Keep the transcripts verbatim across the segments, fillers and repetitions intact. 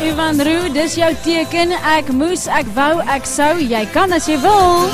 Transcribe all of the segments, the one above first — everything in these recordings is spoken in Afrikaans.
Louis van Roux, dis jou teken, ek moes, ek wou, ek sou, jy kan as jy wil.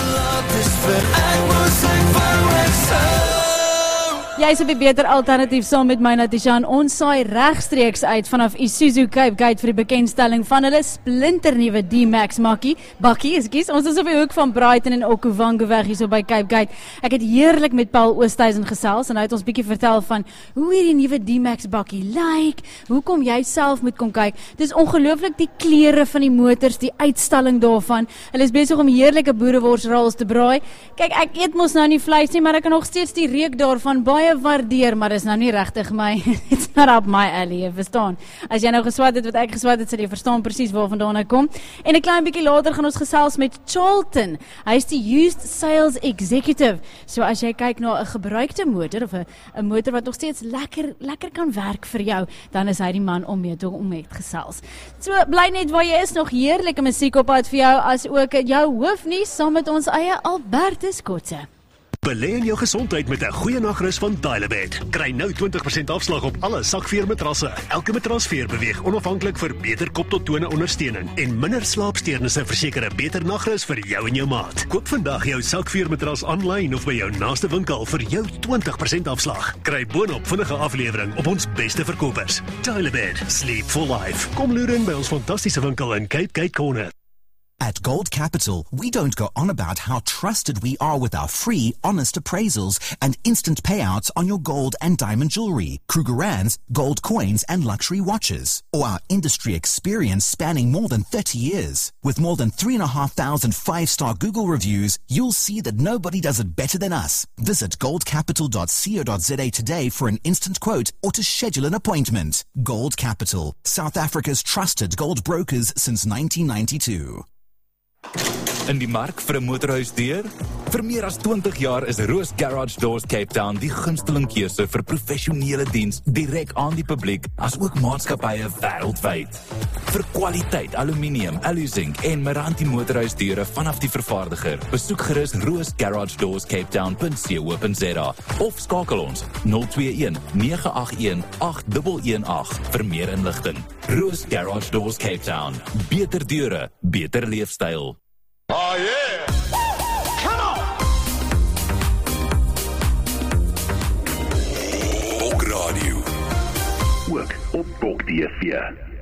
Jy is op die beter alternatief saam met my Natasha en ons saai regstreeks uit vanaf Isuzu Cape Gate vir die bekendstelling van hulle splinternuwe D-Max makkie, bakkie, ekskuus. Ons is op die hoek van Brighton en Okavango weg hier so by Cape Gate. Ek het heerlik met Paul Oosthuizen gesels en hy het ons bietjie vertel van hoe hierdie nuwe D-Max bakkie lyk, hoekom jy self moet kom kyk. Dis ongelooflik die kleure van die motors, die uitstalling daarvan. Hulle is besig om heerlike boereworsrolls te braai. Kyk, ek eet mos nou nie vleis nie, maar ek kan nog steeds die reuk daarvan baie waardeer, maar is nou nie regtig my, it's not up my alley, jy verstaan. As jy nou geswat het wat ek geswat het, sal jy verstaan presies waar vandaan ek kom. En 'n klein bietjie later gaan ons gesels met Charlton. Hy is die Used Sales Executive. So as jy kyk na 'n gebruikte motor, of 'n 'n motor wat nog steeds lekker, lekker kan werk vir jou, dan is hy die man om mee te om mee te gesels. So, bly net waar jy is, nog heerlike musiek op pad vir jou, as ook jou hoofnuus, saam met ons eie Albertus Kotse. Belê in jou gesondheid met 'n goeie nagrus van Dial-A-Bed. Kry nou twintig persent afslag op alle sakveermatrasse. Elke matrasveer beweeg onafhanklik vir beter kop tot tone ondersteuning en minder slaapsteurnisse verseker 'n beter nagrus vir jou en jou maat. Koop vandag jou sakveermatras aanlyn of by jou naaste winkel vir jou twintig persent afslag. Kry boonop vinnige aflewering op ons beste verkopers. Dial-A-Bed, sleep for life. Kom loer in by ons fantastiese winkel in Cape Gate Corner. At Gold Capital, we don't go on about how trusted we are with our free, honest appraisals and instant payouts on your gold and diamond jewelry, Krugerrands, gold coins and luxury watches, or our industry experience spanning more than thirty years. With more than three and a half thousand five-star Google reviews, you'll see that nobody does it better than us. Visit gold capital dot co dot za today for an instant quote or to schedule an appointment. Gold Capital, South Africa's trusted gold brokers since nineteen ninety-two. In die mark vir 'n motorhuisdeur? Vir meer as twintig jaar is Roos Garage Doors Cape Town die gunsteling keuse vir professionele diens direk aan die publiek, as ook maatskappye wêreldwyd. Vir kwaliteit aluminium, alu-zinc en Meranti motorhuisdeure vanaf die vervaardiger, besoek gerus roos garage doors cape town dot co dot za of skakel ons nul twee een nege agt een agt een een agt vir meer inligting. Roos Garage Doors Cape Town. Beter deure, beter leefstyl. Oh yeah! Come on! Bok Radio. Ook op Bok T V.